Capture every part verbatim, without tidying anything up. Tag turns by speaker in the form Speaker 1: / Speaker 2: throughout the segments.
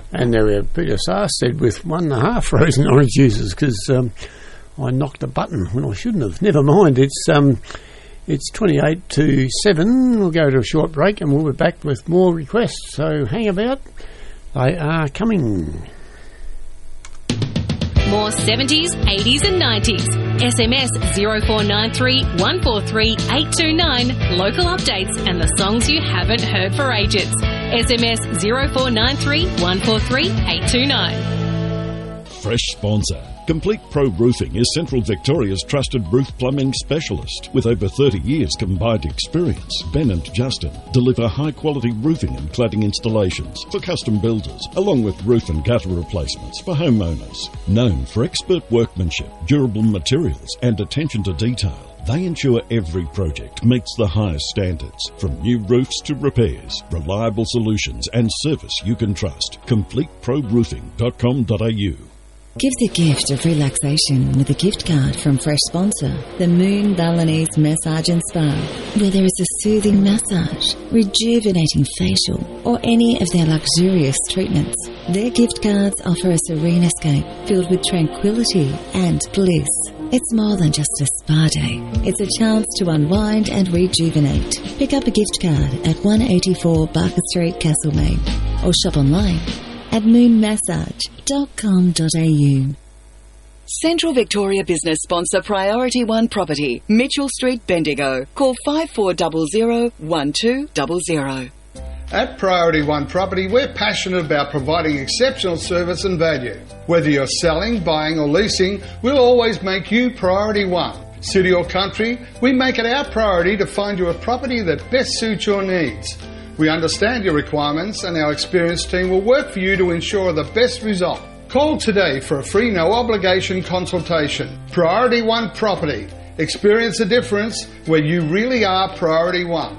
Speaker 1: And there were Peter Sarstead with one and a half frozen orange juices because um, I knocked a button when I shouldn't have. Never mind, it's um, it's twenty-eight to seven. We'll go to a short break and we'll be back with more requests. So hang about. They are coming.
Speaker 2: More seventies, eighties and nineties. S M S zero four nine three, one four three, eight two nine. Local updates and the songs you haven't heard for ages. S M S zero four nine three, one four three, eight two nine.
Speaker 3: Fresh sponsor. Complete Pro Roofing is Central Victoria's trusted roof plumbing specialist. With over thirty years combined experience, Ben and Justin deliver high-quality roofing and cladding installations for custom builders, along with roof and gutter replacements for homeowners. Known for expert workmanship, durable materials and attention to detail, they ensure every project meets the highest standards. From new roofs to repairs, reliable solutions and service you can trust. complete pro roofing dot com dot a u.
Speaker 4: Give the gift of relaxation with a gift card from Fresh Sponsor, the Moon Balinese Massage and Spa, where there is a soothing massage, rejuvenating facial, or any of their luxurious treatments. Their gift cards offer a serene escape filled with tranquility and bliss. It's more than just a spa day. It's a chance to unwind and rejuvenate. Pick up a gift card at one eighty-four Barker Street, Castlemaine, or shop online at moon massage dot com dot a u.
Speaker 5: Central Victoria business sponsor Priority One Property, Mitchell Street, Bendigo. Call five four zero zero, one two zero zero.
Speaker 6: At Priority One Property, we're passionate about providing exceptional service and value. Whether you're selling, buying or leasing, we'll always make you priority one. City or country, we make it our priority to find you a property that best suits your needs. We understand your requirements and our experienced team will work for you to ensure the best result. Call today for a free no-obligation consultation. Priority One Property. Experience the difference where you really are Priority One.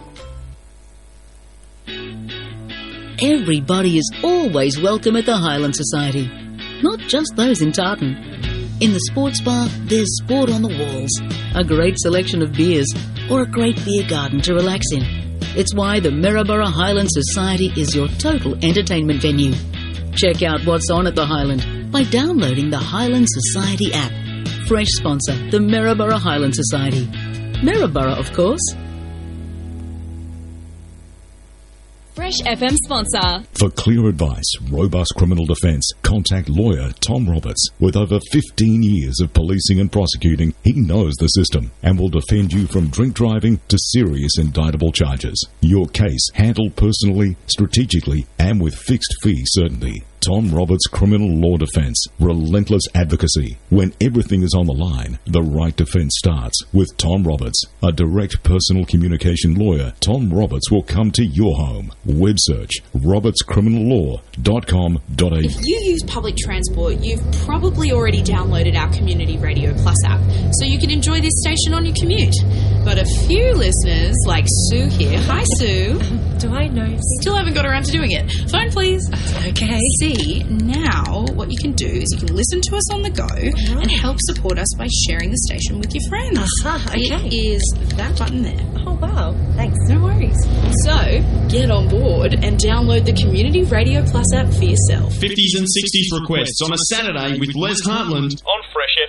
Speaker 7: Everybody is always welcome at the Highland Society, not just those in Tartan. In the sports bar, there's sport on the walls, a great selection of beers, or a great beer garden to relax in. It's why the Maryborough Highland Society is your total entertainment venue. Check out what's on at the Highland by downloading the Highland Society app. Fresh sponsor, the Maryborough Highland Society. Maryborough, of course.
Speaker 2: Fresh F M sponsor.
Speaker 3: For clear advice, robust criminal defence, contact lawyer Tom Roberts. With over fifteen years of policing and prosecuting, he knows the system and will defend you from drink driving to serious indictable charges. Your case handled personally, strategically, and with fixed fee certainty. Tom Roberts Criminal Law Defence. Relentless advocacy. When everything is on the line, the right defence starts with Tom Roberts. A direct personal communication lawyer, Tom Roberts will come to your home. Web search roberts criminal law dot com dot a u.
Speaker 8: If you use public transport, you've probably already downloaded our Community Radio Plus app, so you can enjoy this station on your commute. But a few listeners, like Sue here, hi Sue.
Speaker 9: Do I know?
Speaker 8: Still haven't got around to doing it. Phone please.
Speaker 9: Okay.
Speaker 8: See, now what you can do is you can listen to us on the go right. and help support us by sharing the station with your friends.
Speaker 9: Uh-huh, okay.
Speaker 8: It is that button there.
Speaker 9: Oh, wow. Thanks.
Speaker 8: No worries. So, get on board and download the Community Radio Plus app for yourself.
Speaker 10: fifties and sixties requests on a Saturday with Les Hartland on Fresh